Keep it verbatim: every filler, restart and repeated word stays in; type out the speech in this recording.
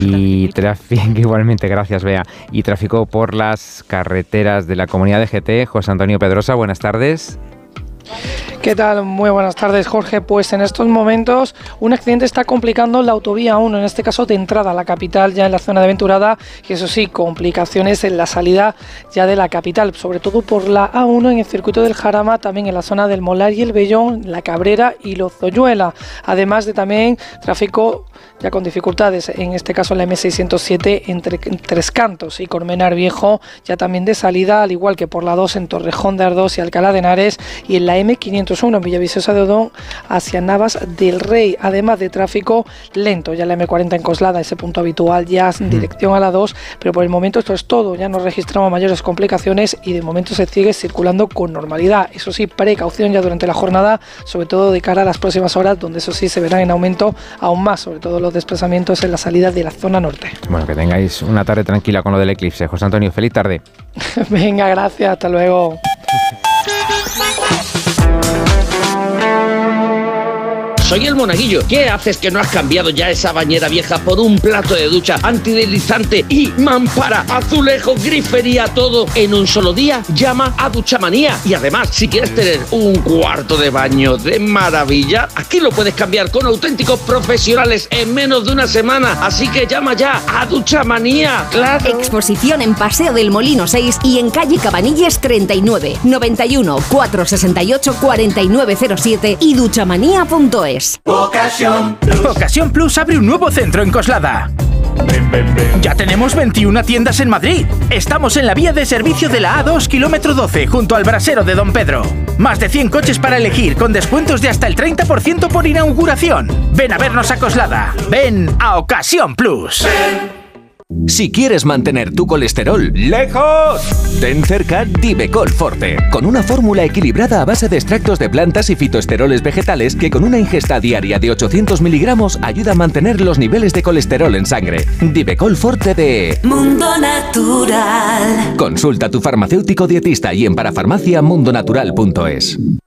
Y tráfico, igualmente, gracias, Bea. Y tráfico por las carreteras de la comunidad de G T. José Antonio Pedrosa, buenas tardes. ¿Qué tal? Muy buenas tardes, Jorge. Pues en estos momentos un accidente está complicando la autovía uno, en este caso de entrada a la capital, ya en la zona de Venturada, y eso sí, complicaciones en la salida ya de la capital, sobre todo por la A uno en el circuito del Jarama, también en la zona del Molar y el Vellón, la Cabrera y Lozoyuela, además de también tráfico ya con dificultades, en este caso en la eme seiscientos siete entre Tres Cantos y Colmenar Viejo, ya también de salida, al igual que por la dos en Torrejón de Ardoz y Alcalá de Henares, y en la eme quinientos uno en Villaviciosa de Odón hacia Navas del Rey, además de tráfico lento, ya en la eme cuarenta en Coslada, ese punto habitual ya en dirección a la dos, pero por el momento esto es todo, ya no registramos mayores complicaciones y de momento se sigue circulando con normalidad. Eso sí, precaución ya durante la jornada, sobre todo de cara a las próximas horas, donde eso sí se verán en aumento aún más, sobre todo los desplazamientos en la salida de la zona norte. Bueno, que tengáis una tarde tranquila con lo del eclipse. José Antonio, feliz tarde. Venga, gracias, hasta luego. Soy el Monaguillo. ¿Qué haces que no has cambiado ya esa bañera vieja por un plato de ducha antideslizante y mampara, azulejo, grifería, todo en un solo día? Llama a Duchamanía. Y además, si quieres tener un cuarto de baño de maravilla, aquí lo puedes cambiar con auténticos profesionales en menos de una semana. Así que llama ya a Duchamanía. ¡Claro! Exposición en Paseo del Molino seis y en calle Cabanilles treinta y nueve, noventa y uno, cuatrocientos sesenta y ocho, cuarenta y nueve cero siete y duchamanía punto es. Ocasión Plus. Ocasión Plus abre un nuevo centro en Coslada. Ven, ven, ven. Ya tenemos veintiuna tiendas en Madrid. Estamos en la vía de servicio de la A dos, kilómetro doce, junto al brasero de Don Pedro. Más de cien coches para elegir, con descuentos de hasta el treinta por ciento por inauguración. Ven a vernos a Coslada. Ven a Ocasión Plus. Ven. Si quieres mantener tu colesterol lejos, ten cerca Divecol Forte, con una fórmula equilibrada a base de extractos de plantas y fitoesteroles vegetales que con una ingesta diaria de ochocientos miligramos ayuda a mantener los niveles de colesterol en sangre. Divecol Forte de Mundo Natural. Consulta a tu farmacéutico dietista y en parafarmacia mundonatural punto es.